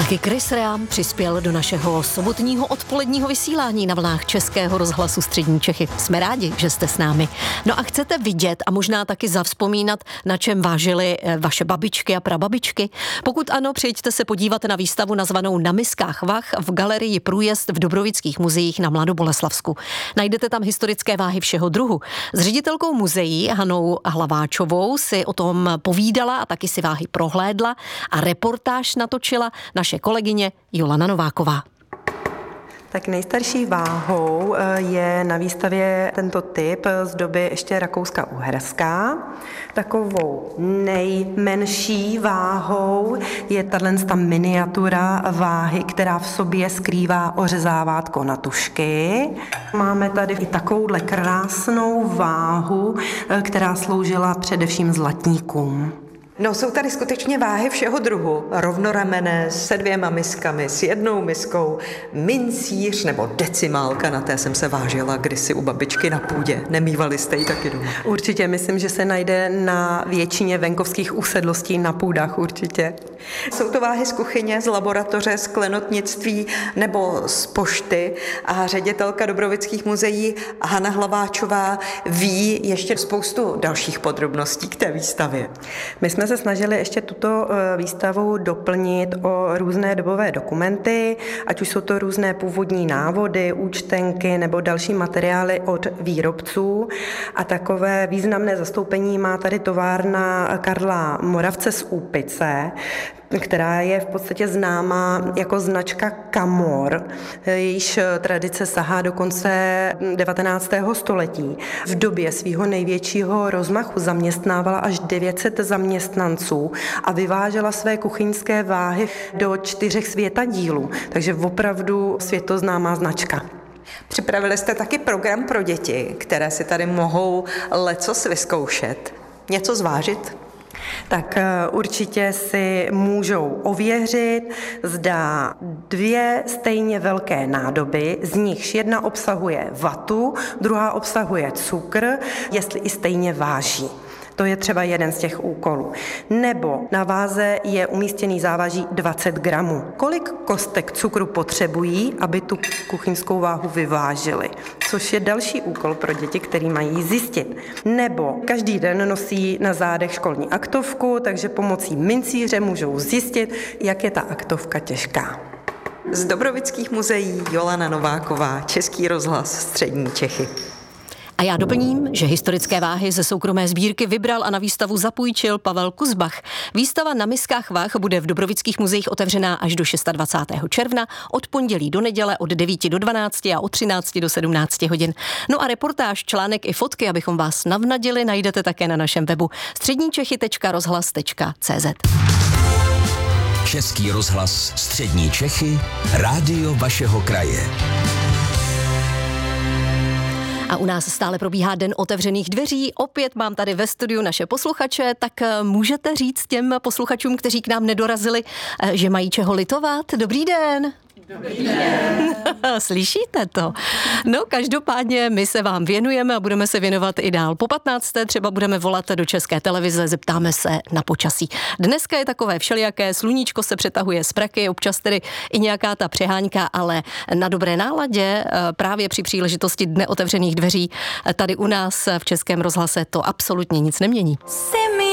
Taky Chris Rea přispěl do našeho sobotního odpoledního vysílání na vlnách Českého rozhlasu Střední Čechy. Jsme rádi, že jste s námi. No a chcete vidět a možná taky zavzpomínat, na čem vážily vaše babičky a prababičky? Pokud ano, přijďte se podívat na výstavu nazvanou Na miskách vah v galerii Průjezd v Dobrovických muzeích na Mladoboleslavsku. Najdete tam historické váhy všeho druhu. S ředitelkou muzeí Hanou Hlaváčovou si o tom povídala a taky si váhy prohlédla a reportáž natočila naše kolegyně Jolana Nováková. Tak nejstarší váhou je na výstavě tento typ z doby ještě Rakouska-Uherská. Takovou nejmenší váhou je tato miniatura váhy, která v sobě skrývá ořezávátko na tušky. Máme tady i takovouhle krásnou váhu, která sloužila především zlatníkům. No, jsou tady skutečně váhy všeho druhu. Rovnoramenné, se 2 miskami, s 1 miskou, mincíř nebo decimálka, na té jsem se vážila kdysi u babičky na půdě. Nemývali jste ji taky doma? Určitě, myslím, že se najde na většině venkovských usedlostí na půdách určitě. Jsou to váhy z kuchyně, z laboratoře, z klenotnictví nebo z pošty a ředitelka Dobrovických muzeí Hana Hlaváčová ví ještě spoustu dalších podrobností k té výstavě. My jsme se snažili ještě tuto výstavu doplnit o různé dobové dokumenty, ať už jsou to různé původní návody, účtenky nebo další materiály od výrobců. A takové významné zastoupení má tady továrna Karla Moravce z Úpice, která je v podstatě známá jako značka Kamor, jejíž tradice sahá do konce 19. století. V době svého největšího rozmachu zaměstnávala až 900 zaměstnanců a vyvážela své kuchyňské váhy do 4 světadílů, takže opravdu světoznámá značka. Připravili jste taky program pro děti, které si tady mohou lecos vyzkoušet, něco zvážit? Tak určitě si můžou ověřit, zda 2 stejně velké nádoby, z nichž jedna obsahuje vatu, druhá obsahuje cukr, jestli i stejně váží. To je třeba jeden z těch úkolů. Nebo na váze je umístěný závaží 20 gramů. Kolik kostek cukru potřebují, aby tu kuchyňskou váhu vyvážili? Což je další úkol pro děti, který mají zjistit. Nebo každý den nosí na zádech školní aktovku, takže pomocí mincíře můžou zjistit, jak je ta aktovka těžká. Z Dobrovických muzeí Jolana Nováková, Český rozhlas Střední Čechy. A já doplním, že historické váhy ze soukromé sbírky vybral a na výstavu zapůjčil Pavel Kuzbach. Výstava Na miskách vah bude v Dobrovických muzeích otevřená až do 26. června, od pondělí do neděle od 9 do 12 a od 13 do 17 hodin. No a reportáž, článek i fotky, abychom vás navnadili, najdete také na našem webu středničechy.rozhlas.cz. Český rozhlas Střední Čechy, rádio vašeho kraje. A u nás stále probíhá Den otevřených dveří. Opět mám tady ve studiu naše posluchače, tak můžete říct těm posluchačům, kteří k nám nedorazili, že mají čeho litovat? Dobrý den. Dobrý den. Slyšíte to? No, každopádně my se vám věnujeme a budeme se věnovat i dál. Po 15. třeba budeme volat do České televize, zeptáme se na počasí. Dneska je takové všelijaké, sluníčko se přetahuje z praky, občas tedy i nějaká ta přehánka, ale na dobré náladě právě při příležitosti Dne otevřených dveří tady u nás v Českém rozhlase to absolutně nic nemění.